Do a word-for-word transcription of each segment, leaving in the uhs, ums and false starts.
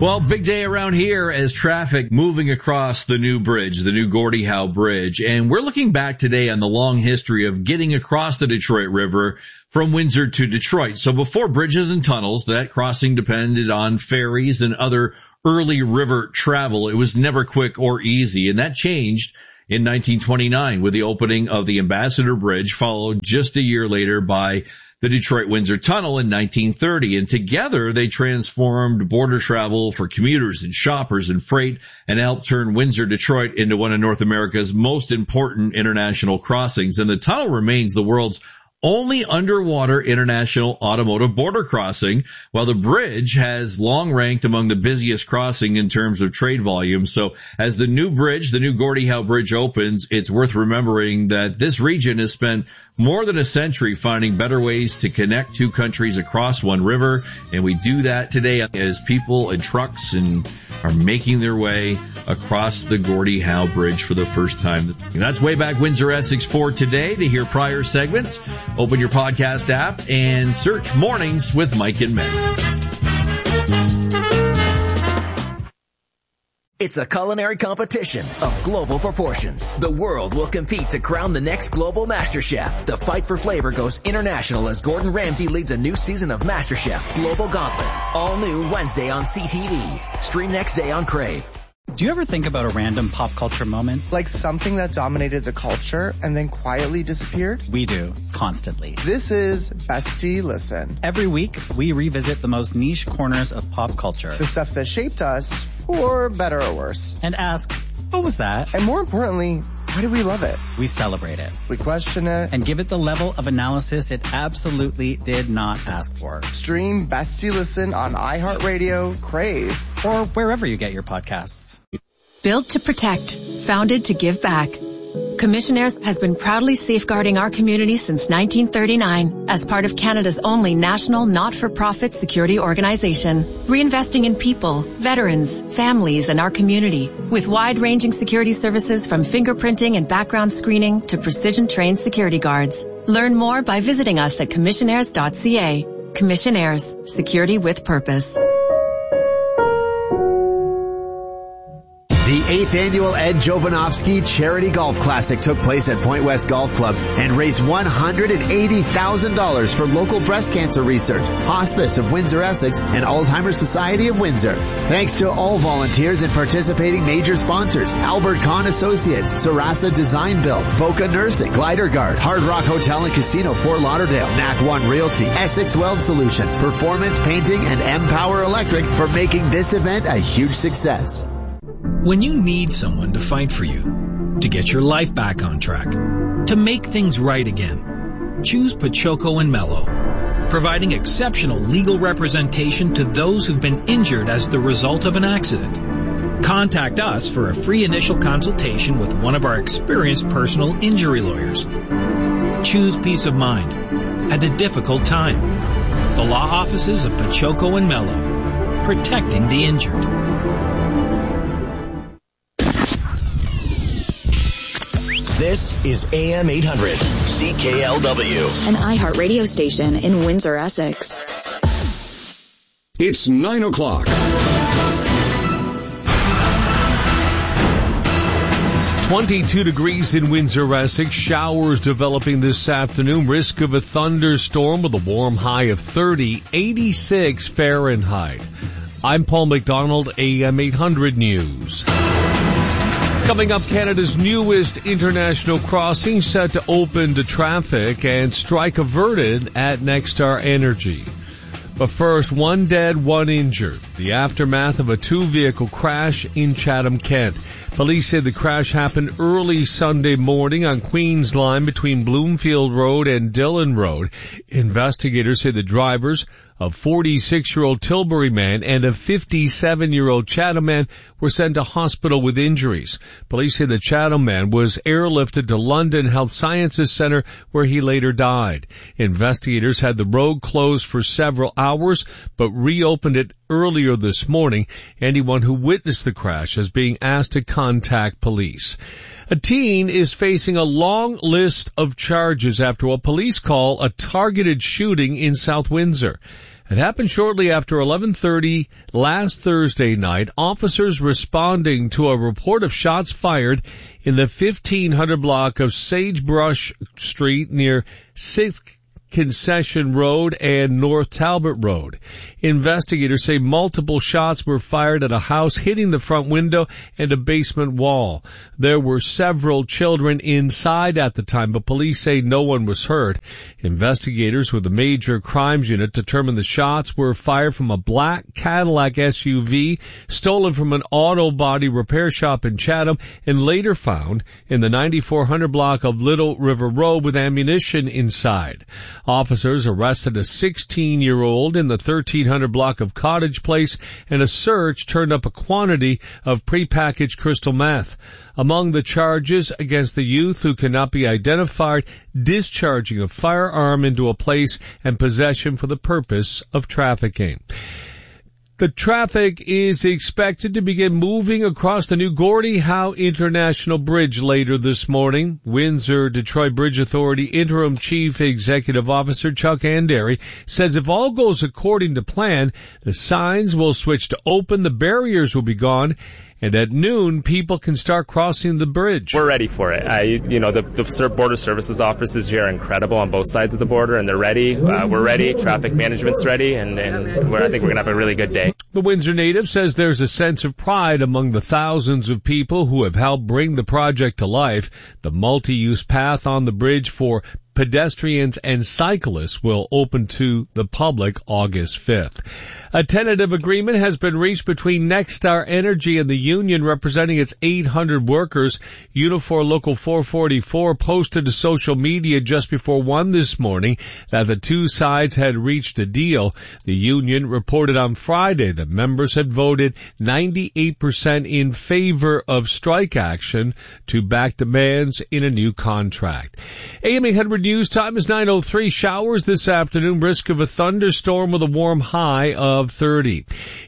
Well, big day around here as traffic moving across the new bridge, the new Gordie Howe Bridge. And we're looking back today on the long history of getting across the Detroit River from Windsor to Detroit. So before bridges and tunnels, that crossing depended on ferries and other early river travel. It was never quick or easy, and that changed in nineteen twenty-nine with the opening of the Ambassador Bridge, followed just a year later by the Detroit-Windsor Tunnel in nineteen thirty. And together they transformed border travel for commuters and shoppers and freight and helped turn Windsor-Detroit into one of North America's most important international crossings. And the tunnel remains the world's only underwater international automotive border crossing, while the bridge has long ranked among the busiest crossing in terms of trade volume. So as the new bridge, the new Gordie Howe Bridge opens, it's worth remembering that this region has spent more than a century finding better ways to connect two countries across one river. And we do that today as people and trucks and are making their way across the Gordie Howe Bridge for the first time. And that's Way Back Windsor Essex for today. To hear prior segments, open your podcast app and search Mornings with Mike and Meg. It's a culinary competition of global proportions. The world will compete to crown the next global MasterChef. The fight for flavor goes international as Gordon Ramsay leads a new season of MasterChef Global Gauntlet. All new Wednesday on C T V. Stream next day on Crave. Do you ever think about a random pop culture moment? Like something that dominated the culture and then quietly disappeared? We do, constantly. This is Bestie Listen. Every week, we revisit the most niche corners of pop culture. The stuff that shaped us, for better or worse. And ask, what was that? And more importantly, why do we love it? We celebrate it. We question it. And give it the level of analysis it absolutely did not ask for. Stream Bestie Listen on iHeartRadio, Crave, or wherever you get your podcasts. Built to protect, founded to give back. Commissionaires has been proudly safeguarding our community since nineteen thirty-nine as part of Canada's only national not-for-profit security organization, reinvesting in people, veterans, families, and our community with wide-ranging security services from fingerprinting and background screening to precision-trained security guards. Learn more by visiting us at commissionaires dot c a. Commissionaires, security with purpose. The eighth annual Ed Jovanovski Charity Golf Classic took place at Point West Golf Club and raised one hundred eighty thousand dollars for local breast cancer research, Hospice of Windsor Essex, and Alzheimer's Society of Windsor. Thanks to all volunteers and participating major sponsors: Albert Kahn Associates, Sarasa Design Build, Boca Nursing, Glider Guard, Hard Rock Hotel and Casino Fort Lauderdale, N A C one Realty, Essex Weld Solutions, Performance Painting, and Empower Electric for making this event a huge success. When you need someone to fight for you, to get your life back on track, to make things right again, choose Pachoco and Mello, providing exceptional legal representation to those who've been injured as the result of an accident. Contact us for a free initial consultation with one of our experienced personal injury lawyers. Choose peace of mind at a difficult time. The law offices of Pachoco and Mello, protecting the injured. This is A M eight hundred, C K L W. An iHeart radio station in Windsor, Essex. It's nine o'clock. twenty-two degrees in Windsor, Essex. Showers developing this afternoon. Risk of a thunderstorm with a warm high of thirty, eighty-six Fahrenheit. I'm Paul McDonald, A M eight hundred News. Coming up, Canada's newest international crossing set to open to traffic and strike averted at Nexstar Energy. But first, one dead, one injured. The aftermath of a two-vehicle crash in Chatham, Kent. Police say the crash happened early Sunday morning on Queens Line between Bloomfield Road and Dillon Road. Investigators say the drivers, a forty-six-year-old Tilbury man and a fifty-seven-year-old Chatham man, were sent to hospital with injuries. Police say the Chatham man was airlifted to London Health Sciences Centre, where he later died. Investigators had the road closed for several hours, but reopened it earlier this morning. Anyone who witnessed the crash is being asked to contact police. A teen is facing a long list of charges after what police call a targeted shooting in South Windsor. It happened shortly after eleven thirty last Thursday night. Officers responding to a report of shots fired in the fifteen hundred block of Sagebrush Street near sixth Concession Road and North Talbot Road. Investigators say multiple shots were fired at a house, hitting the front window and a basement wall. There were several children inside at the time, but police say no one was hurt. Investigators with the Major Crimes Unit determined the shots were fired from a black Cadillac S U V stolen from an auto body repair shop in Chatham and later found in the ninety-four hundred block of Little River Road with ammunition inside. Officers arrested a sixteen-year-old in the thirteen hundred block of Cottage Place, and a search turned up a quantity of prepackaged crystal meth. Among the charges against the youth, who cannot be identified, discharging a firearm into a place and possession for the purpose of trafficking. The traffic is expected to begin moving across the new Gordie Howe International Bridge later this morning. Windsor-Detroit Bridge Authority Interim Chief Executive Officer Chuck Andery says if all goes according to plan, the signs will switch to open, the barriers will be gone, and at noon, people can start crossing the bridge. We're ready for it. I, you know, the, the Border Services offices here are incredible on both sides of the border, and they're ready. Uh, we're ready. Traffic management's ready, and, and we're, I think we're going to have a really good day. The Windsor native says there's a sense of pride among the thousands of people who have helped bring the project to life. The multi-use path on the bridge for pedestrians and cyclists will open to the public August fifth. A tentative agreement has been reached between Nexstar Energy and the union representing its eight hundred workers. Unifor Local four forty-four posted to social media just before one this morning that the two sides had reached a deal. The union reported on Friday that members had voted ninety-eight percent in favor of strike action to back demands in a new contract. A M eight hundred News time is nine oh three. Showers this afternoon, risk of a thunderstorm with a warm high of thirty.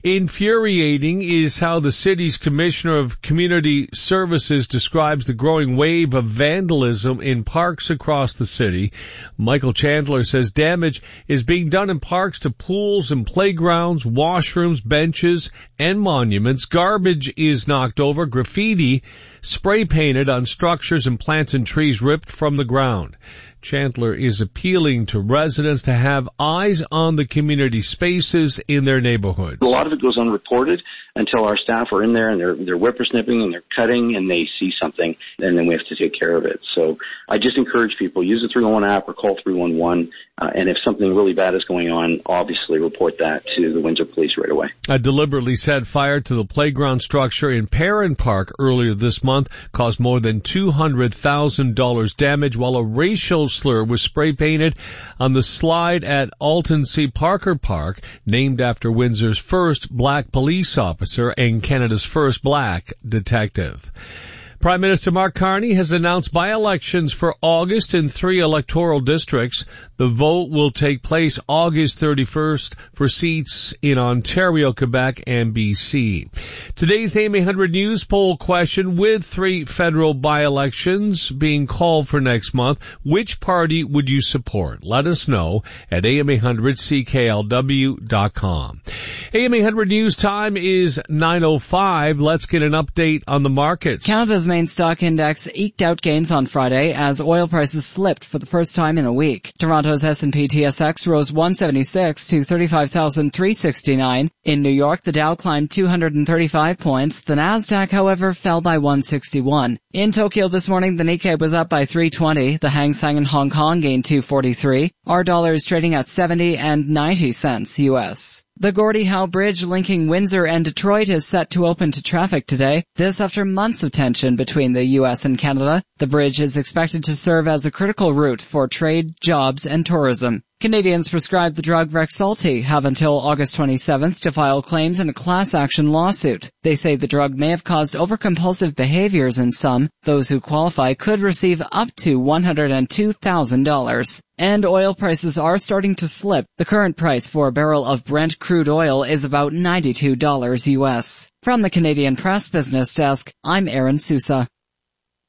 Infuriating is how the city's Commissioner of Community Services describes the growing wave of vandalism in parks across the city. Michael Chandler says damage is being done in parks to pools and playgrounds, washrooms, benches, and monuments. Garbage is knocked over, graffiti spray painted on structures, and plants and trees ripped from the ground. Chandler is appealing to residents to have eyes on the community spaces in their neighborhoods. A lot of it goes unreported until our staff are in there and they're they're whippersnipping and they're cutting and they see something, and then we have to take care of it. So I just encourage people, use the three one one app or call three one one, uh, and if something really bad is going on, obviously report that to the Windsor Police right away. A deliberately set fire to the playground structure in Perrin Park earlier this month caused more than two hundred thousand dollars damage, while a racial slur was spray painted on the slide at Alton C. Parker Park, named after Windsor's first black police officer and Canada's first black detective. Prime Minister Mark Carney has announced by-elections for August in three electoral districts. The vote will take place August thirty-first for seats in Ontario, Quebec, and B C. Today's A M eight hundred News poll question, with three federal by-elections being called for next month, which party would you support? Let us know at A M eight hundred C K L W dot com. A M eight hundred News time is nine oh five. Let's get an update on the markets. Canada's main stock index eked out gains on Friday as oil prices slipped for the first time in a week. Toronto's S and P T S X rose one seventy-six to thirty-five thousand three hundred sixty-nine. In New York, the Dow climbed two hundred thirty-five points. The Nasdaq, however, fell by one sixty-one. In Tokyo this morning, the Nikkei was up by three twenty. The Hang Seng in Hong Kong gained two forty-three. Our dollar is trading at seventy and ninety cents U S. The Gordie Howe Bridge linking Windsor and Detroit is set to open to traffic today. This after months of tension between the U S and Canada. The bridge is expected to serve as a critical route for trade, jobs, and tourism. Canadians prescribed the drug Rexulti have until August twenty-seventh to file claims in a class action lawsuit. They say the drug may have caused overcompulsive behaviors in some. Those who qualify could receive up to one hundred two thousand dollars. And oil prices are starting to slip. The current price for a barrel of Brent crude oil is about ninety-two dollars U S. From the Canadian Press Business Desk, I'm Aaron Sousa.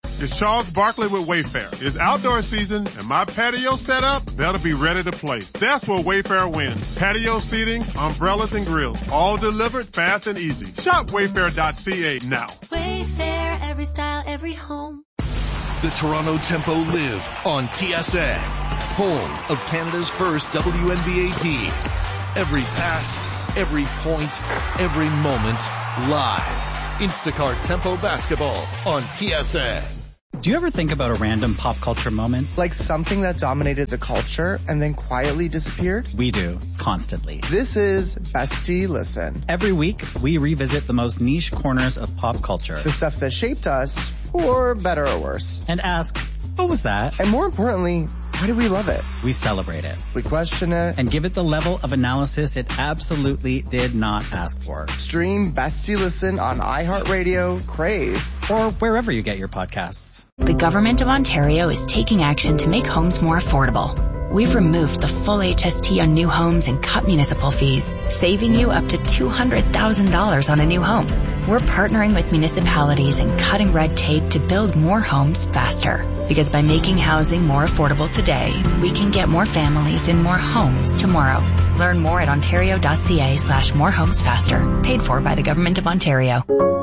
It's Charles Barkley with Wayfair. It's outdoor season and my patio set up, that'll be ready to play. That's where Wayfair wins. Patio seating, umbrellas and grills, all delivered fast and easy. Shop wayfair dot c a now. Wayfair, every style, every home. The Toronto Tempo live on T S N, home of Canada's first W N B A team. Every pass, every point, every moment, live. Instacart Tempo Basketball on T S N. Do you ever think about a random pop culture moment? Like something that dominated the culture and then quietly disappeared? We do, constantly. This is Bestie Listen. Every week, we revisit the most niche corners of pop culture. The stuff that shaped us, for better or worse. And ask, what was that? And more importantly, why do we love it? We celebrate it. We question it. And give it the level of analysis it absolutely did not ask for. Stream Bestie Listen on iHeartRadio, Crave, or wherever you get your podcasts. The Government of Ontario is taking action to make homes more affordable. We've removed the full H S T on new homes and cut municipal fees, saving you up to two hundred thousand dollars on a new home. We're partnering with municipalities and cutting red tape to build more homes faster. Because by making housing more affordable today, we can get more families in more homes tomorrow. Learn more at ontario.ca slash more homes faster. Paid for by the Government of Ontario.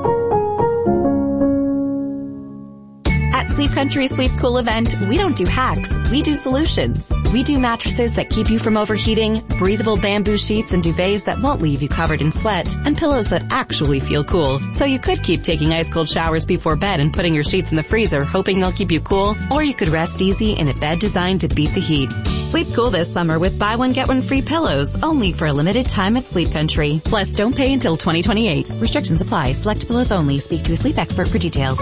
At Sleep Country Sleep Cool event, we don't do hacks, we do solutions. We do mattresses that keep you from overheating, breathable bamboo sheets and duvets that won't leave you covered in sweat, and pillows that actually feel cool. So you could keep taking ice cold showers before bed and putting your sheets in the freezer hoping they'll keep you cool, or you could rest easy in a bed designed to beat the heat. Sleep cool this summer with buy one get one free pillows, only for a limited time at Sleep Country. Plus don't pay until twenty twenty-eight. Restrictions apply. Select pillows only. Speak to a sleep expert for details.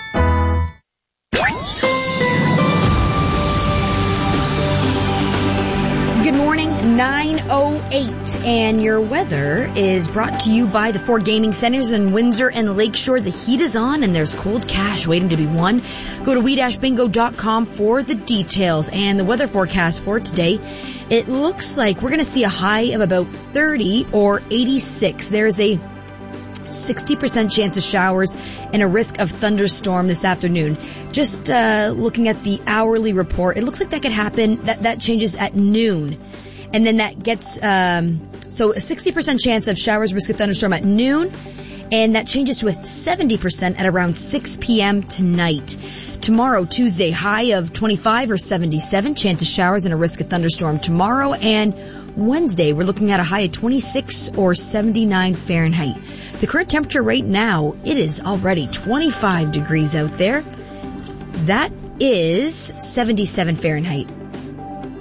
Good morning, nine oh eight, and your weather is brought to you by the four gaming centers in Windsor and Lakeshore. The heat is on and there's cold cash waiting to be won. Go to we dash bingo dot com for the details. And the weather forecast for today, it looks like we're going to see a high of about thirty or eighty-six. There's a sixty percent chance of showers and a risk of thunderstorm this afternoon. Just uh looking at the hourly report, it looks like that could happen, that that changes at noon. And then that gets, um so a sixty percent chance of showers, risk of thunderstorm at noon, and that changes to a seventy percent at around six p.m. tonight. Tomorrow, Tuesday, high of twenty-five or seventy-seven, chance of showers and a risk of thunderstorm tomorrow. And Wednesday, we're looking at a high of twenty-six or seventy-nine Fahrenheit. The current temperature right now, it is already twenty-five degrees out there. That is seventy-seven Fahrenheit.